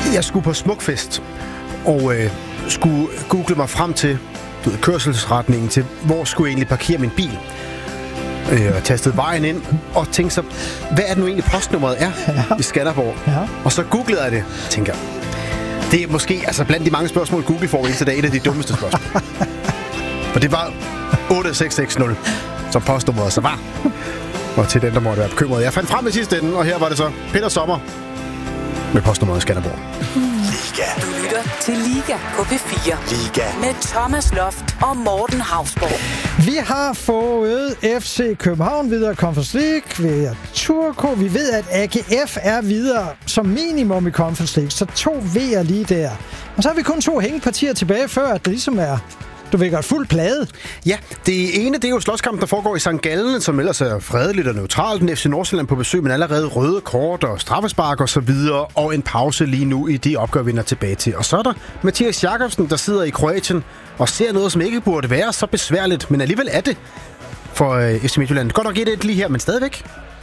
Jeg skulle på Smukfest, og skulle google mig frem til kørselsretningen til, hvor skulle jeg egentlig parkere min bil. Og tastede vejen ind, og tænkte så, hvad er det nu egentlig postnummeret er i Skanderborg? Ja. Og så googlede jeg det, tænker jeg. Det er måske, altså blandt de mange spørgsmål, Google får indtil dag, et af de dummeste spørgsmål. For det var 8660, som postnummeret så var. Og til den, der måtte være bekymret. Jeg fandt frem i sidste ende, og her var det så Peter Sommer med postnummeret i Skanderborg. Liga. Du lytter til Liga på P4. Liga. Med Thomas Loft og Morten Hausborg. Vi har fået FC København videre Conference League ved Turku. Vi ved, at AGF er videre som minimum i Conference League. Så 2 V'er lige der. Og så har vi kun 2 hængepartier tilbage, før at det ligesom er... Du vækker et fuld plade. Ja, det ene, det er jo slåskampen, der foregår i St. Gallen, som ellers er fredeligt og neutralt. Den FC Nordsjælland på besøg, men allerede røde kort og straffespark og så videre. Og en pause lige nu i de opgør, vi vender tilbage til. Og så er der Mathias Jakobsen, der sidder i Kroatien og ser noget, som ikke burde være så besværligt. Men alligevel er det for FC Midtjylland. Godt nok 1-1 lige her, men stadigvæk.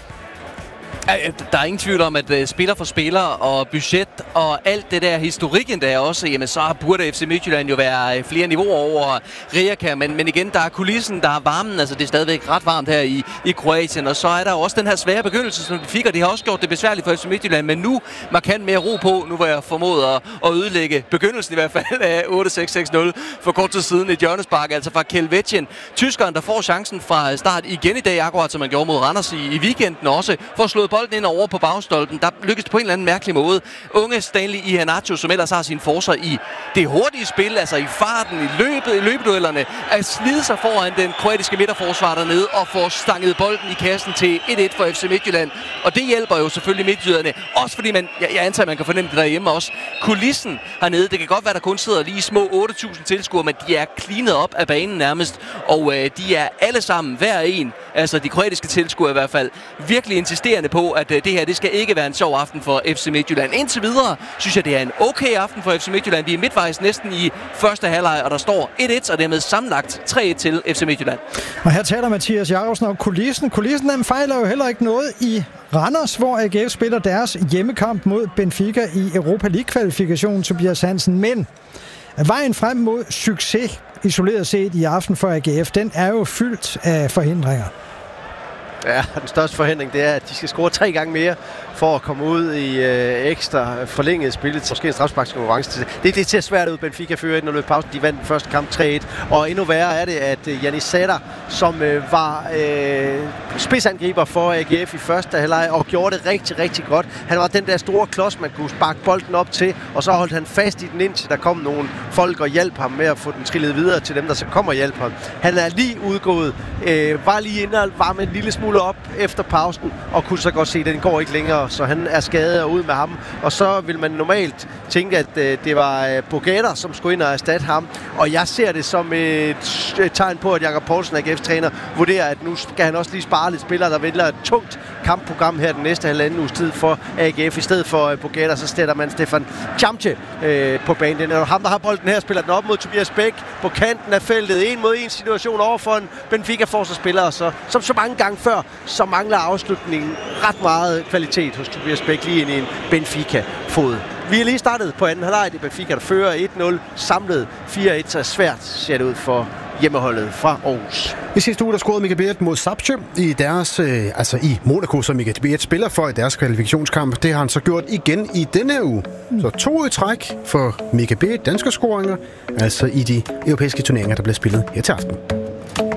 Der er ingen tvivl om, at spiller for spiller og budget og alt det der historikken der også, jamen så burde FC Midtjylland jo være flere niveauer over Rijeka, men igen, der er kulissen, der er varmen, altså det er stadigvæk ret varmt her i Kroatien, og så er der også den her svære begyndelse, som de fik, og det har også gjort det besværligt for FC Midtjylland, men nu markant mere ro på, nu var jeg formået at ødelægge begyndelsen i hvert fald af 8-6-6-0 for kort tid siden et hjørnespark, altså fra Kelvetjen, tyskeren, der får chancen fra start igen i dag, akkurat som man gjorde mod Randers i weekenden også, for at slå bolden ind over på bagstolpen. Der lykkedes på en eller anden mærkelig måde. Unge Stanley Iheanacho, som ellers har sin forsvar i det hurtige spil, altså i farten, i løbeduellerne, at slide sig foran den kroatiske midterforsvar dernede og få stanget bolden i kassen til 1-1 for FC Midtjylland. Og det hjælper jo selvfølgelig midtjyderne. Også fordi jeg antager, man kan fornemme det derhjemme også. Kulissen hernede, det kan godt være, der kun sidder lige små 8.000 tilskuere, men de er cleanet op af banen nærmest. Og de er alle sammen, hver en, altså de kroatiske tilskuere i hvert fald, virkelig insisterende på, at det her, det skal ikke være en sjov aften for FC Midtjylland. Indtil videre, synes jeg, det er en okay aften for FC Midtjylland. Vi er midtvejs næsten i første halvleg, og der står 1-1, og dermed sammenlagt 3-1 til FC Midtjylland. Og her taler Mathias Jakobsen om kulissen. Kulissen, den fejler jo heller ikke noget i Randers, hvor AGF spiller deres hjemmekamp mod Benfica i Europa League-kvalifikationen, Tobias Hansen. Men vejen frem mod succes, isoleret set i aften for AGF, den er jo fyldt af forhindringer. Ja, den største forhindring, det er, at de skal score 3 gange mere for at komme ud i ekstra forlænget spillet. Måske en strafsparkskonkurrence. Det ser svært ud. Benfica fører 1-0 i pausen. De vandt den første kamp 3-1. Og endnu værre er det, at Jannis Sadar, som var spidsangriber for AGF i første halvleg og gjorde det rigtig, rigtig godt. Han var den der store klods, man kunne sparke bolden op til, og så holdt han fast i den indtil der kom nogle folk og hjalp ham med at få den trillet videre til dem, der så kommer og hjælper ham. Han er lige udgået, var lige inde og var med en lille smule op efter pausen, og kunne så godt se, at den går ikke længere, så han er skadet og ud med ham. Og så vil man normalt tænke, at det var Bogater, som skulle ind og erstatte ham. Og jeg ser det som et tegn på, at Jakob Poulsen, AGF-træner, vurderer, at nu skal han også lige spare lidt spillere, der vælger et tungt kampprogram her den næste halvanden uges tid for AGF. I stedet for Bogater, så stiller man Stefan Chamche på banen. Det er ham, der har bolden her, spiller den op mod Tobias Bæk på kanten af feltet. 1 mod 1 situation overfor en Benfica-forsvarsspiller, og så, som så mange gange før, så mangler afslutningen ret meget kvalitet hos Tobias Bæk lige ind i en Benfica-fod. Vi er lige startet på anden halvleg. Det er Benfica, der fører 1-0 samlet 4-1, så svært ser det ud for hjemmeholdet fra Aarhus. I sidste uge, der scorede Mika Beat mod Sapche i deres, i Monaco, som Mika Beat spiller for i deres kvalifikationskamp. Det har han så gjort igen i denne uge. Så 2 i træk for Mika Beat, danske scoringer, altså i de europæiske turneringer, der bliver spillet her til aften.